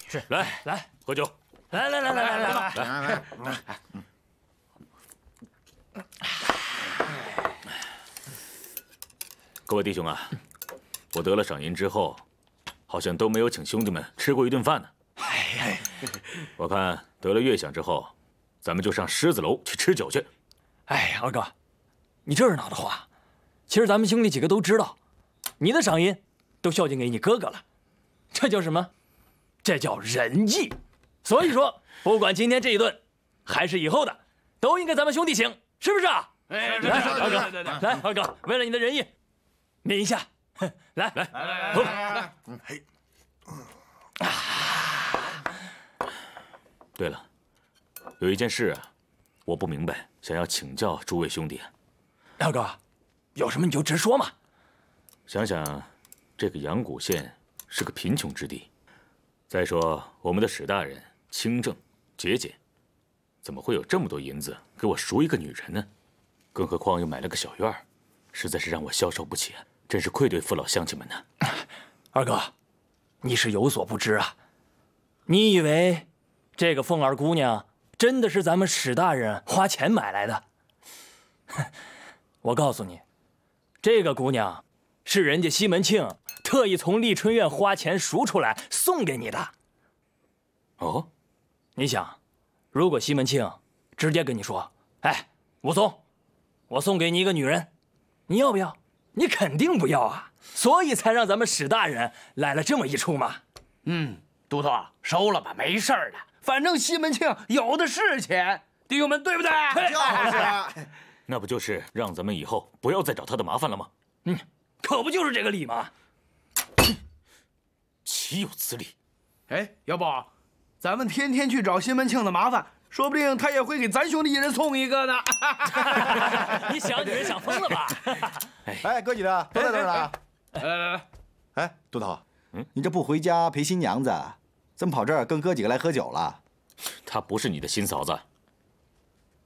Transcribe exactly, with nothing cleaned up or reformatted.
是， 来来喝酒， 来来来来来来来来来， 各位弟兄啊，我得了赏银之后，好像都没有请兄弟们吃过一顿饭呢。哎，我看得了月饷之后，咱们就上狮子楼去吃酒去。 哎，二哥，你这是哪的话？其实咱们兄弟几个都知道，你的赏银都孝敬给你哥哥了，这叫什么？这叫仁义。所以说，不管今天这一顿，还是以后的，都应该咱们兄弟请，是不是啊？ 哎， 来，二哥，来，二哥，为了你的仁义，抿一下，来来来喝。 嘿， 对了，有一件事啊，我不明白，想要请教诸位兄弟。 二哥，有什么你就直说嘛。 想想，这个阳谷县是个贫穷之地，再说我们的史大人清正节俭，怎么会有这么多银子给我赎一个女人呢？更何况又买了个小院儿，实在是让我消受不起，真是愧对父老乡亲们呢。 二哥，你是有所不知啊，你以为这个凤儿姑娘真的是咱们史大人花钱买来的？我告诉你，这个姑娘是人家西门庆特意从丽春院花钱赎出来送给你的。 哦， 你想，如果西门庆直接跟你说：“哎，武松，我送给你一个女人，你要不要？”你肯定不要啊，所以才让咱们史大人来了这么一出嘛。 嗯，都头收了吧，没事儿的，反正西门庆有的是钱，弟兄们对不对？ 就是那不就是让咱们以后不要再找他的麻烦了吗？ 嗯，可不就是这个理吗？ 岂有此理！ 哎，要不咱们天天去找西门庆的麻烦，说不定他也会给咱兄弟一人送一个呢。 你想你是想疯了吧？ 哎，哥几个都在这儿呢。 来来来， 哎，都头，嗯，你这不回家陪新娘子，怎么跑这儿跟哥几个来喝酒了？ 她不是你的新嫂子，